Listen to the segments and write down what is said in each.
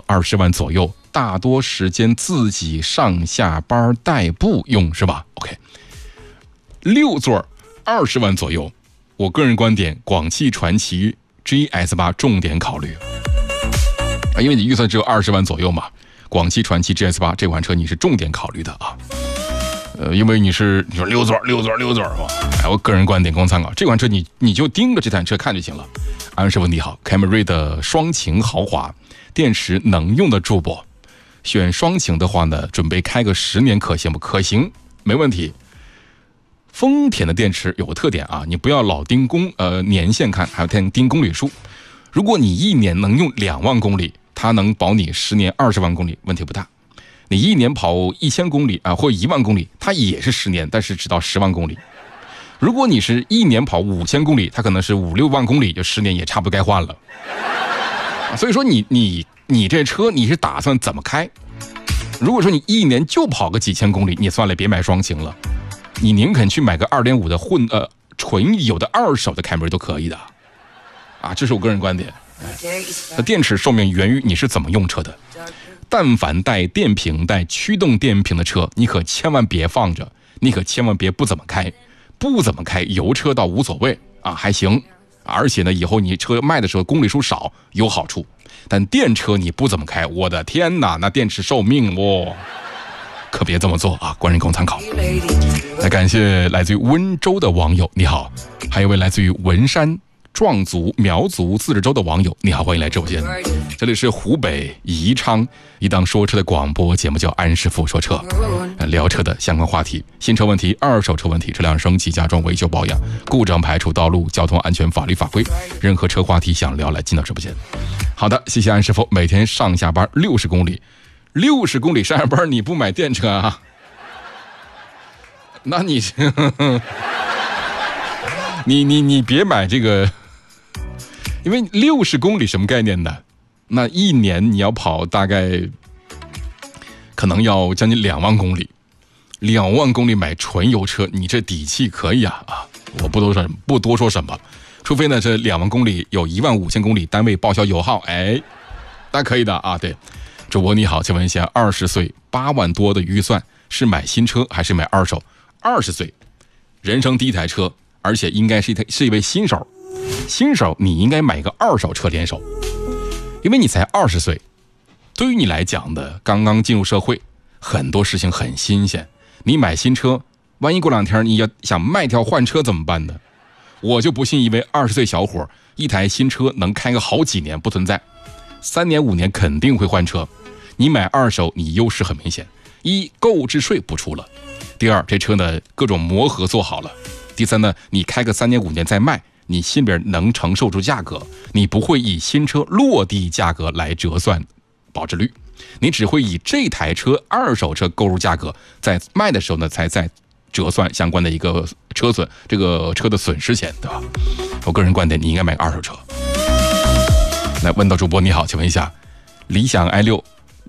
20万左右，大多时间自己上下班代步用是吧 ？OK， 6座20万左右，我个人观点，广汽传祺 GS8 重点考虑，因为你预算只有20万左右嘛，广汽传祺 GS8 这款车你是重点考虑的啊。因为你说6座是吧？我个人观点供参考，这款车你就盯着这台车看就行了。安师傅你好，凯美瑞的双擎豪华，电池能用得住不？选双擎的话呢，准备开个10年可行不？可行，没问题。丰田的电池有个特点啊，你不要老盯年限看，还要盯公里数。如果你1年能用2万公里，它能保你10年20万公里，问题不大。你1年跑1000公里啊，或1万公里，它也是10年，但是只到10万公里。如果你是1年跑5000公里，它可能是5、6万公里，就10年也差不多该换了。所以说你这车你是打算怎么开？如果说你1年就跑个几千公里，你算了，别买双擎了，你宁肯去买个2.5的纯油的2手的凯美瑞都可以的。啊，这是我个人观点。那电池寿命源于你是怎么用车的。但凡带电瓶带驱动电瓶的车，你可千万别放着，你可千万别不怎么开，不怎么开油车倒无所谓啊，还行，而且呢以后你车卖的时候公里数少有好处，但电车你不怎么开，我的天哪，那电池寿命可别这么做啊，观人供参考。来感谢来自于温州的网友你好，还有一位来自于文山壮族苗族自治州的网友你好，欢迎来直播间。这里是湖北宜昌一档说车的广播节目，叫安师傅说车，聊车的相关话题，新车问题、二手车问题、车辆升级、加装、维修保养、故障排除、道路交通安全、法律法规，任何车话题想聊来进到直播间。好的，谢谢安师傅。每天上下班60公里上下班，你不买电车啊？那你你别买这个，因为60公里什么概念呢？那1年你要跑大概可能要将近2万公里，2万公里买纯油车，你这底气可以啊！我不多说什么，除非呢这2万公里有15000公里单位报销油耗，那可以的啊。对，主播你好，请问一下，20岁8万多的预算是买新车还是买二手？20岁，人生第一台车，而且应该是一位新手你应该买一个二手车联手，因为你才20岁，对于你来讲的刚刚进入社会，很多事情很新鲜。你买新车，万一过2天你要想卖掉换车怎么办呢？我就不信一位20岁小伙一台新车能开个好几年，不存在，3年5年肯定会换车。你买二手，你优势很明显，一购置税不出了，第二这车呢各种磨合做好了，第三呢你开个3年5年再卖，你心里边能承受住价格，你不会以新车落地价格来折算保值率，你只会以这台车二手车购入价格在卖的时候呢才在折算相关的一个这个车的损失钱，对吧？我个人观点，你应该买个二手车。来问到主播你好，请问一下，理想 i6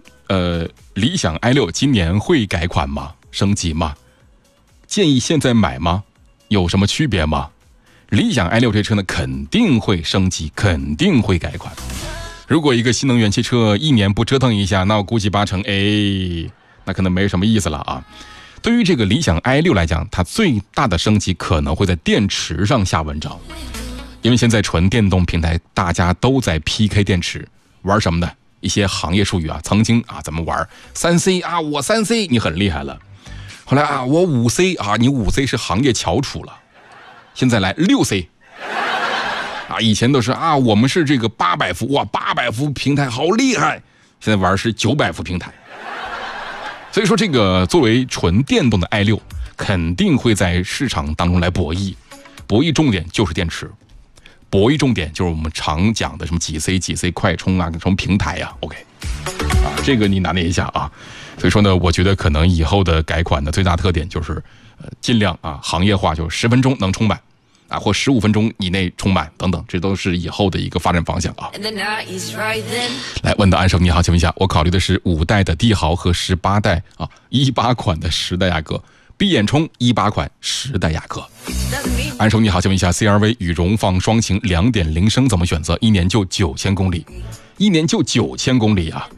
今年会改款吗？升级吗？建议现在买吗？有什么区别吗？理想 i6 这车呢肯定会升级，肯定会改款。如果一个新能源汽车1年不折腾一下，那我估计8成那可能没什么意思了啊。对于这个理想 i6 来讲，它最大的升级可能会在电池上下文章，因为现在纯电动平台大家都在 PK 电池，玩什么呢？一些行业术语啊，曾经啊怎么玩 3C 啊，我 3C 你很厉害了，后来啊我 5C 啊，你 5C 是行业翘楚了，现在来 6C 啊，以前都是啊我们是这个800伏，哇800伏平台好厉害，现在玩是900伏平台。所以说这个作为纯电动的 i6 肯定会在市场当中来博弈重点就是电池，博弈重点就是我们常讲的什么几 C 快充啊，什么平台啊 OK 啊，这个你拿捏一下啊。所以说呢，我觉得可能以后的改款的最大特点就是尽量啊行业化，就是10分钟能充满啊，或15分钟以内充满等等，这都是以后的一个发展方向啊。来问到安生你好，请问一下，我考虑的是5代的帝豪和18代啊18款的10代雅阁，闭眼充18款10代雅阁。安生你好，请问一下 CRV 与荣放双擎2.0升怎么选择？1年就9000公里，1年就9000公里啊。